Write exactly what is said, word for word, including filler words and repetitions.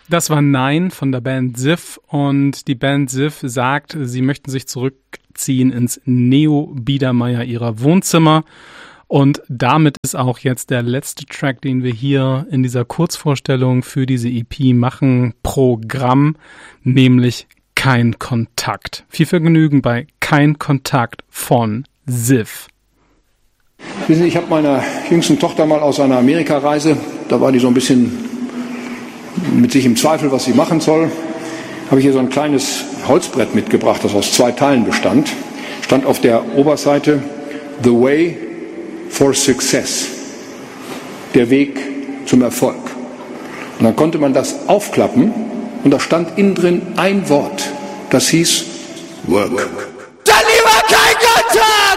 Das war Nein von der Band Ziff und die Band Ziff sagt, sie möchten sich zurückziehen ins Neo-Biedermeier ihrer Wohnzimmer und damit ist auch jetzt der letzte Track, den wir hier in dieser Kurzvorstellung für diese E P machen, Programm, nämlich Kein Kontakt. Viel Vergnügen bei Kein Kontakt von Ziff. Wissen Sie, ich habe meiner jüngsten Tochter mal aus einer Amerikareise, da war die so ein bisschen mit sich im Zweifel, was sie machen soll, habe ich hier so ein kleines Holzbrett mitgebracht, das aus zwei Teilen bestand. Stand auf der Oberseite The Way for Success, der Weg zum Erfolg. Und dann konnte man das aufklappen und da stand innen drin ein Wort, das hieß Work. Dann lieber kein Kontakt!